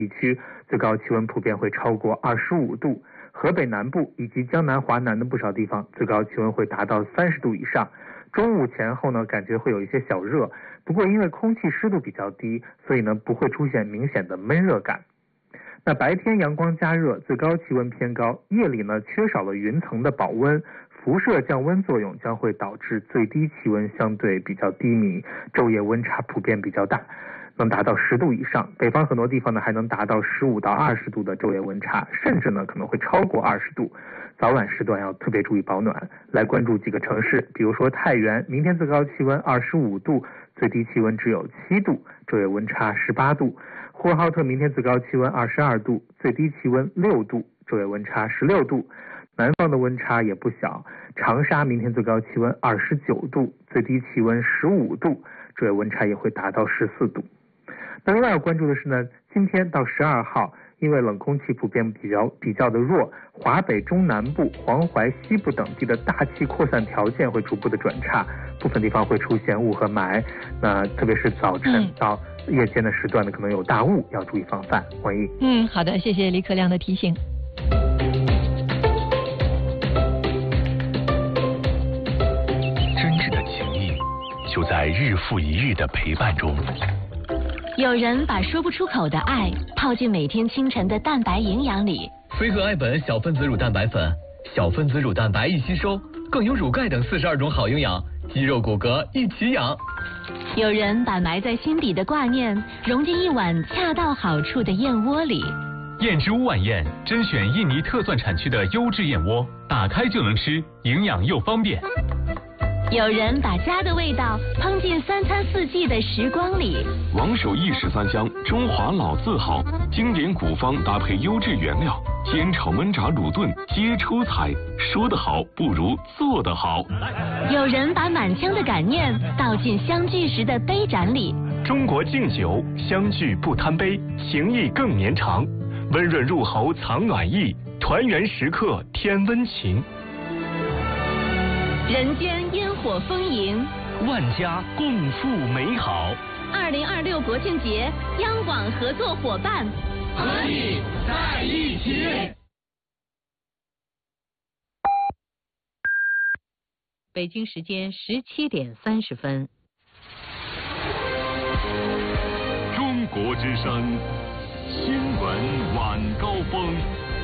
地区最高气温普遍会超过25度，河北南部以及江南、华南的不少地方最高气温会达到30度以上。中午前后呢，感觉会有一些小热，不过因为空气湿度比较低，所以呢不会出现明显的闷热感。那白天阳光加热，最高气温偏高，夜里呢缺少了云层的保温，辐射降温作用将会导致最低气温相对比较低迷，昼夜温差普遍比较大，能达到10度以上。北方很多地方呢还能达到15到20度的昼夜温差，甚至呢可能会超过20度。早晚时段要特别注意保暖。来关注几个城市，比如说太原，明天最高气温25度，最低气温只有7度，昼夜温差18度。呼和浩特明天最高气温22度，最低气温6度，昼夜温差16度。南方的温差也不小，长沙明天最高气温29度，最低气温15度，昼夜温差也会达到14度。那另外要关注的是呢，今天到12号，因为冷空气普遍比较的弱，华北中南部、黄淮西部等地的大气扩散条件会逐步的转差，部分地方会出现雾和霾，那特别是早晨到夜间的时段呢，可能有大雾，要注意防范。王毅。 好的，谢谢李可亮的提醒。 真挚的情谊就在日复一日的陪伴中。 有人把说不出口的爱泡进每天清晨的蛋白营养里。 飞鹤爱本小分子乳蛋白粉，小分子乳蛋白一吸收，更有乳钙等42种好营养，肌肉骨骼一起养。 有人把埋在心底的挂念融进一碗恰到好处的燕窝里。 燕之屋晚宴甄选印尼特蒜产区的优质燕窝，打开就能吃，营养又方便。 有人把家的味道烹进3餐4季的时光里。 王守义十三香，中华老字号，经典古方搭配优质原料，煎炒焖炸卤炖皆出彩。说得好不如做得好。 有人把满腔的感念倒进相聚时的杯盏里。 中国敬酒，相聚不贪杯，情谊更绵长。温润入喉藏暖意，团圆时刻添温情。 人间烟火丰盈， 万家共赴美好。 2026国庆节，央广合作伙伴和你在一起。 北京时间17点30分。 中国之声新闻晚高峰。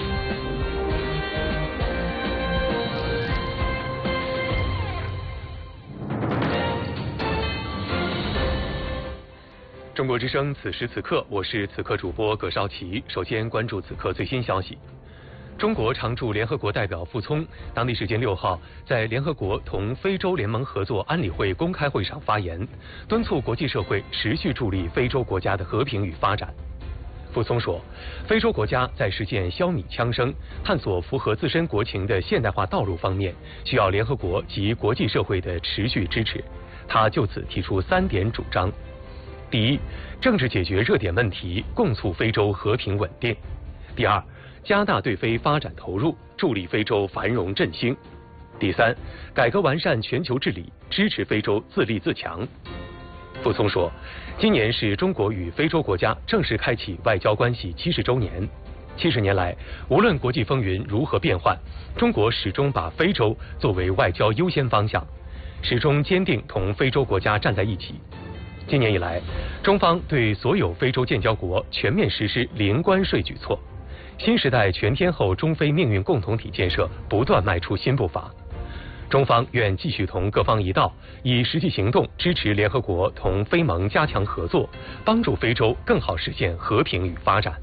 中国之声此时此刻，我是此刻主播葛绍奇。首先关注此刻最新消息。中国常驻联合国代表傅聪当地时间6号在联合国同非洲联盟合作安理会公开会上发言，敦促国际社会持续助力非洲国家的和平与发展。傅聪说，非洲国家在实现消弭枪声、探索符合自身国情的现代化道路方面，需要联合国及国际社会的持续支持。他就此提出3点主张。第一，政治解决热点问题，共促非洲和平稳定。第二，加大对非发展投入，助力非洲繁荣振兴。第三，改革完善全球治理，支持非洲自立自强。傅聪说，今年是中国与非洲国家正式开启外交关系70周年。70年来，无论国际风云如何变幻，中国始终把非洲作为外交优先方向，始终坚定同非洲国家站在一起。今年以来，中方对所有非洲建交国全面实施零关税举措，新时代全天候中非命运共同体建设不断迈出新步伐。中方愿继续同各方一道，以实际行动支持联合国同非盟加强合作，帮助非洲更好实现和平与发展。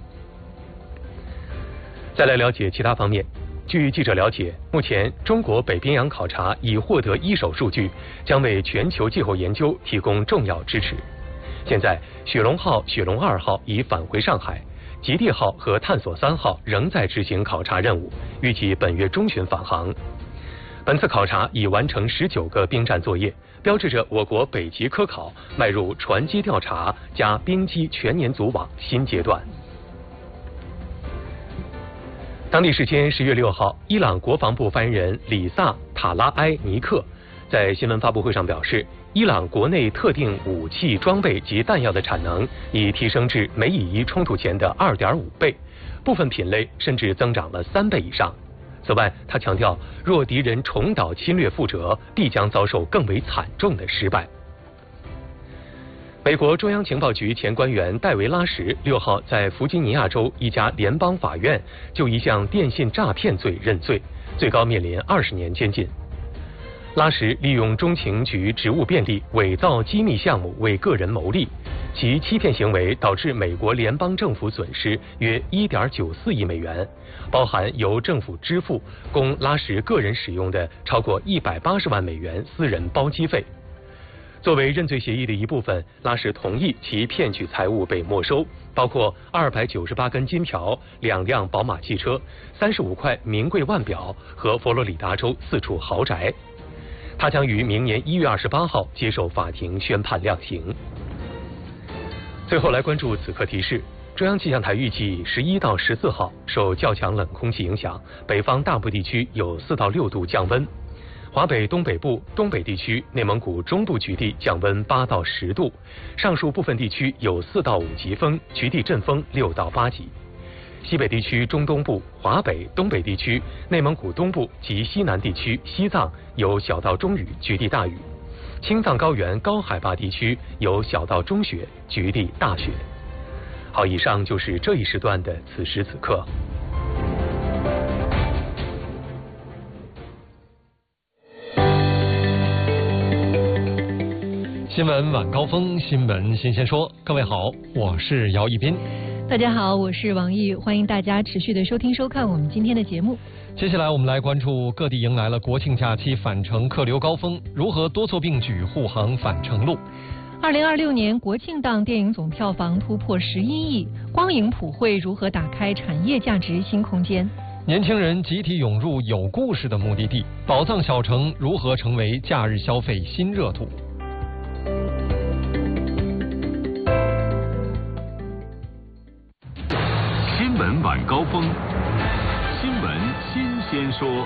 再来了解其他方面。据记者了解，目前中国北冰洋考察已获得一手数据，将为全球气候研究提供重要支持。现在，雪龙号、雪龙2号已返回上海，极地号和探索3号仍在执行考察任务，预计本月中旬返航。本次考察已完成19个冰站作业，标志着我国北极科考迈入船机调查加冰机全年组网新阶段。当地时间10月6号，伊朗国防部发言人里萨·塔拉埃尼克在新闻发布会上表示， 伊朗国内特定武器装备及弹药的产能已提升至美以1冲突前的2.5倍，部分品类甚至增长了3倍以上。此外，他强调，若敌人重蹈侵略覆辙，必将遭受更为惨重的失败。美国中央情报局前官员戴维·拉什6号在弗吉尼亚州一家联邦法院就一项电信诈骗罪认罪，最高面临20年监禁。拉什利用中情局职务便利，伪造机密项目为个人牟利，其欺骗行为导致美国联邦政府损失约1.94亿美元，包含由政府支付供拉什个人使用的超过180万美元私人包机费。作为认罪协议的一部分，拉什同意其骗取财物被没收，包括298根金条、2辆宝马汽车、35块名贵腕表和佛罗里达州4处豪宅。他将于明年1月28号接受法庭宣判量刑。最后来关注此刻提示，中央气象台预计11到14号受较强冷空气影响，北方大部地区有4到6度降温。华北东北部、东北地区、内蒙古中部局地降温8到10度，上述部分地区有4到5级风，局地阵风6到8级。西北地区、中东部、华北、东北地区、内蒙古东部及西南地区、西藏有小到中雨，局地大雨；青藏高原高海拔地区有小到中雪，局地大雪。好，以上就是这一时段的此时此刻。 新闻晚高峰，新闻新鲜说。各位好，我是姚一斌。 大家好，我是王毅，欢迎大家持续的收听收看我们今天的节目。 接下来我们来关注各地迎来了国庆假期返程客流高峰，如何多措并举护航返程路。 2026年国庆档电影总票房突破11亿，光影普惠如何打开产业价值新空间？ 年轻人集体涌入有故事的目的地，宝藏小城如何成为假日消费新热土？ 新闻晚高峰，新闻新鲜说。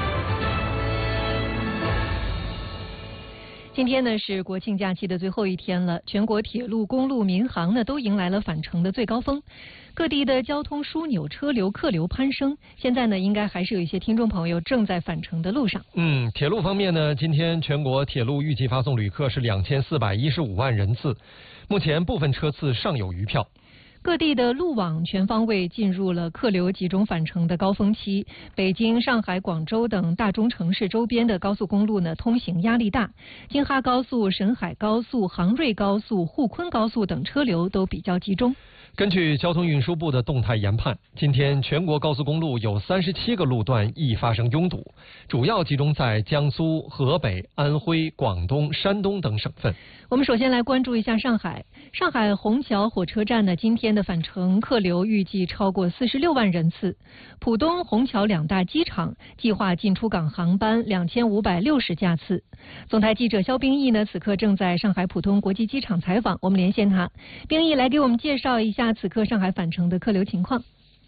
今天呢是国庆假期的最后一天了，全国铁路、公路、民航呢都迎来了返程的最高峰，各地的交通枢纽、车流、客流攀升。现在呢，应该还是有一些听众朋友正在返程的路上。 铁路方面呢，今天全国铁路预计发送旅客是2415万人次，目前部分车次尚有余票。 各地的路网全方位进入了客流集中返程的高峰期，北京、上海、广州等大中城市周边的高速公路呢，通行压力大，京哈高速、沈海高速、杭瑞高速、沪昆高速等车流都比较集中。 根据交通运输部的动态研判，今天全国高速公路有37个路段易发生拥堵，主要集中在江苏、河北、安徽、广东、山东等省份。 我们首先来关注一下上海。上海虹桥火车站呢，今天的返程客流预计超过46万人次。浦东、虹桥两大机场计划进出港航班2560架次。总台记者肖冰毅呢，此刻正在上海浦东国际机场采访，我们连线他。冰毅来给我们介绍一下此刻上海返程的客流情况。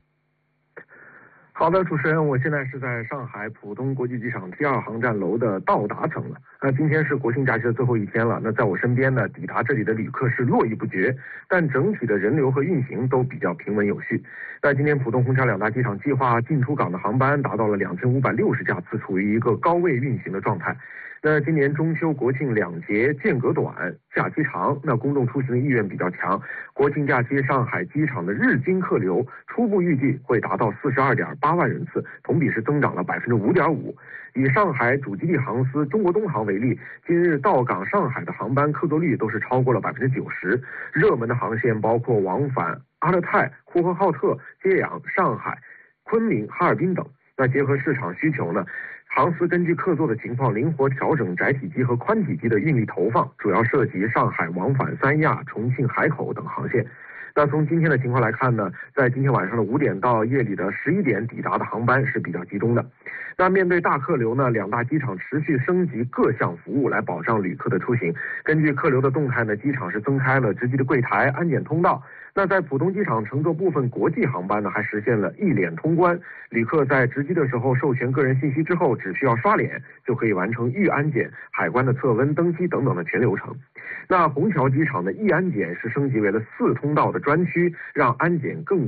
好的，主持人，我现在是在上海浦东国际机场第2航站楼的到达层了。今天是国庆假期的最后一天了。那在我身边呢，抵达这里的旅客是络绎不绝，但整体的人流和运行都比较平稳有序。那今天浦东、虹桥两大机场计划进出港的航班达到了2560架次，处于一个高位运行的状态。那今年中秋、国庆2节间隔短，假期长，那公众出行的意愿比较强。国庆假期上海机场的日均客流初步预计会达到42.8万人次，同比是增长了5.5%。以上海主基地航司中国东航为例，今日到港上海的航班客座率都是超过了90%。热门的航线包括往返阿勒泰、呼和浩特、揭阳、上海、昆明、哈尔滨等。那结合市场需求呢，航司根据客座的情况灵活调整窄体机和宽体机的运力投放，主要涉及上海往返三亚、重庆、海口等航线。 那从今天的情况来看呢，在今天晚上的5点到夜里的11点抵达的航班是比较集中的。那面对大客流呢，2大机场持续升级各项服务来保障旅客的出行。根据客流的动态呢，机场是增开了值机的柜台、安检通道。那在浦东机场乘坐部分国际航班呢，还实现了一脸通关，旅客在值机的时候授权个人信息之后，只需要刷脸就可以完成预安检、海关的测温、登机等等的全流程。那虹桥机场的易安检是升级为了4通道的专区，让安检更